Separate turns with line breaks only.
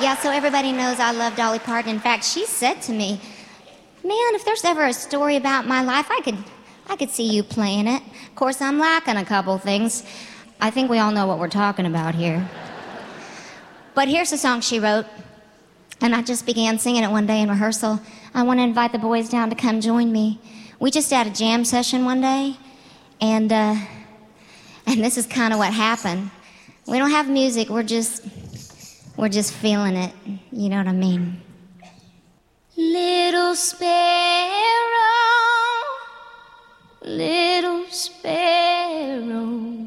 Yeah, so everybody knows I love Dolly Parton. In fact, she said to me, man, if there's ever a story about my life, I could see you playing it. Of course, I'm lacking a couple things. I think we all know what we're talking about here. But here's a song she wrote, and I just began singing it one day in rehearsal. I want to invite the boys down to come join me. We just had a jam session one day, and this is kind of what happened. We don't have music, we're just feeling it, you know what I mean? Little sparrow, little sparrow,